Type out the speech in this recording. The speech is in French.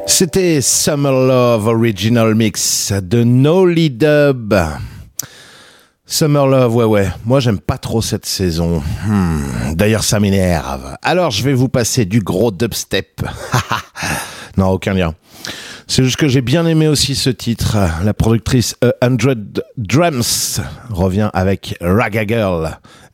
C'était Summer Love Original Mix de Nolly Dub. Summer Love, ouais. Moi, j'aime pas trop cette saison. D'ailleurs, ça m'énerve. Alors, je vais vous passer du gros dubstep. Non, aucun lien. C'est juste que j'ai bien aimé aussi ce titre. La productrice 100 Drums revient avec Ragga Girl.